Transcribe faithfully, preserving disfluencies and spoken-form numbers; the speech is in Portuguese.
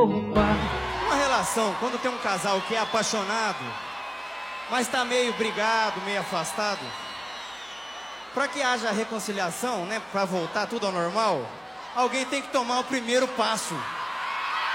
roupa. Uma relação, quando tem um casal que é apaixonado, mas tá meio brigado, meio afastado, para que haja reconciliação, né, para voltar tudo ao normal, alguém tem que tomar o primeiro passo.